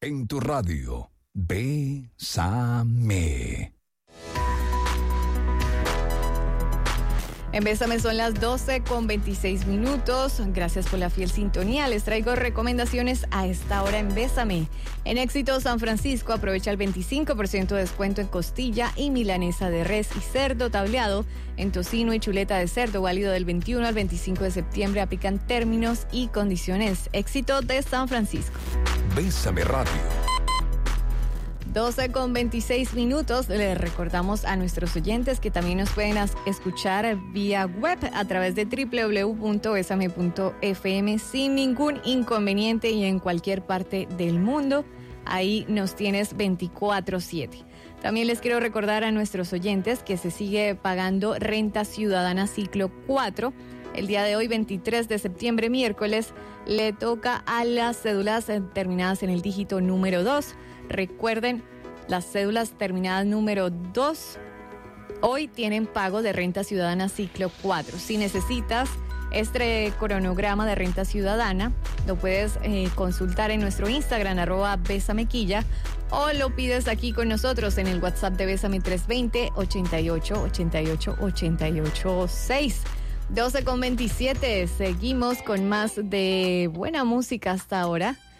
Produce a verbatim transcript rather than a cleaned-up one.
en tu radio. Bésame. En Bésame son las doce con veintiséis minutos. Gracias por la fiel sintonía. Les traigo recomendaciones a esta hora en Bésame. En Éxito San Francisco aprovecha el veinticinco por ciento de descuento en costilla y milanesa de res y cerdo tableado, en tocino y chuleta de cerdo, válido del veintiuno al veinticinco de septiembre. Aplican términos y condiciones. Éxito de San Francisco. Bésame Radio. doce con veintiséis minutos. Les recordamos a nuestros oyentes que también nos pueden as- escuchar vía web a través de doble u doble u doble u punto besame punto efe eme sin ningún inconveniente y en cualquier parte del mundo. Ahí nos tienes veinticuatro siete. También les quiero recordar a nuestros oyentes que se sigue pagando renta ciudadana ciclo cuatro. El día de hoy, veintitrés de septiembre, miércoles, le toca a las cédulas terminadas en el dígito número dos. Recuerden, las cédulas terminadas número dos hoy tienen pago de renta ciudadana ciclo cuatro. Si necesitas este cronograma de renta ciudadana, lo puedes eh, consultar en nuestro Instagram, arroba besamequilla, o lo pides aquí con nosotros en el WhatsApp de Bésame tres dos cero, ochenta y ocho, ochenta y ocho, ochenta y ocho seis. doce con veintisiete, seguimos con más de buena música hasta ahora.